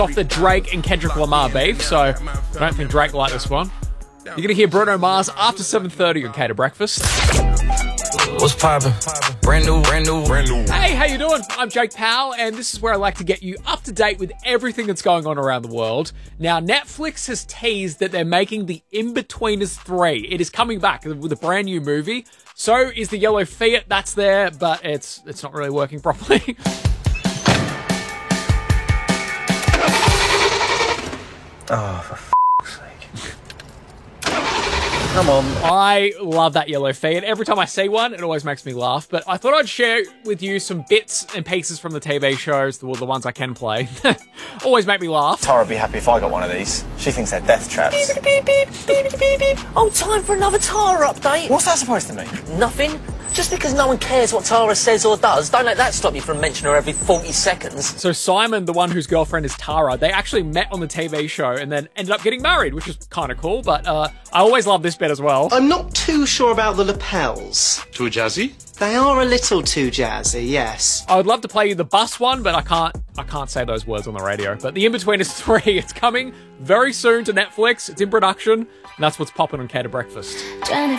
off the Drake and Kendrick Lamar beef, so I don't think Drake liked this one. You're going to hear Bruno Mars after 7:30 on Cater Breakfast. What's poppin'? Brand new. Hey, how you doing? I'm Jake Powell, and this is where I like to get you up to date with everything that's going on around the world. Now, Netflix has teased that they're making The Inbetweeners 3. It is coming back with a brand new movie. So is the yellow Fiat. That's there, but it's not really working properly. Oh, for f***'s sake. Come on. I love that yellow Fiat. Every time I see one, it always makes me laugh. But I thought I'd share with you some bits and pieces from the TV shows, the ones I can play. Always make me laugh. Tara would be happy if I got one of these. She thinks they're death traps. Beep, beep, beep, beep, beep, beep. Oh, time for another Tara update. What's that supposed to mean? Nothing. Just because no one cares what Tara says or does, don't let that stop you from mentioning her every 40 seconds. So Simon, the one whose girlfriend is Tara, they actually met on the TV show and then ended up getting married, which is kind of cool, but I always love this bit as well. I'm not too sure about the lapels. Too jazzy? They are a little too jazzy, yes. I would love to play you the bus one, but I can't say those words on the radio. But The Inbetweeners 3, it's coming very soon to Netflix. It's in production, and that's what's popping on Cater Breakfast.